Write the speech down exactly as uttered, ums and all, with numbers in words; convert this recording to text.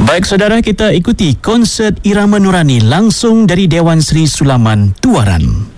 Baik saudara, kita ikuti konsert irama nurani langsung dari Dewan Sri Sulaman Tuaran.